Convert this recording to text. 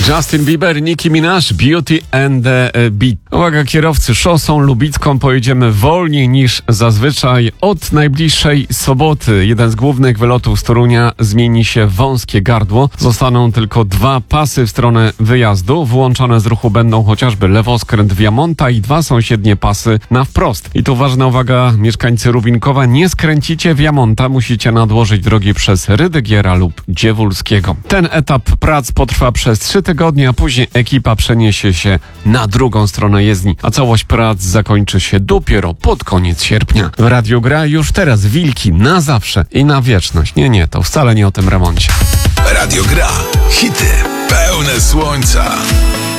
Justin Bieber, Nicki Minaj, Beauty and the Beat. Uwaga kierowcy, szosą lubicką pojedziemy wolniej niż zazwyczaj. Od najbliższej soboty jeden z głównych wylotów z Torunia zmieni się w wąskie gardło. Zostaną tylko 2 pasy w stronę wyjazdu. Włączone z ruchu będą chociażby lewoskręt Viamonta i 2 sąsiednie pasy na wprost. I tu ważna uwaga, mieszkańcy Rubinkowa, nie skręcicie Viamonta, musicie nadłożyć drogi przez Rydygiera lub Dziewulskiego. Ten etap prac potrwa przez 3 tygodnie, a później ekipa przeniesie się na drugą stronę jezdni, a całość prac zakończy się dopiero pod koniec sierpnia. W Radiu Gra już teraz wilki na zawsze i na wieczność. Nie, to wcale nie o tym remoncie. Radio Gra. Hity pełne słońca.